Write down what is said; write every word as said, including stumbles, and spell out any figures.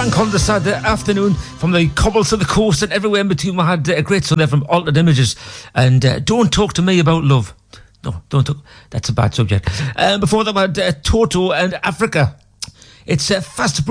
bank holiday Saturday afternoon from the cobbles to the coast and everywhere in between. We had a great song there from Altered Images and uh, Don't Talk to Me About Love. No, don't talk. That's a bad subject. Um, before that, we had uh, Toto and Africa. It's uh, fast approaching.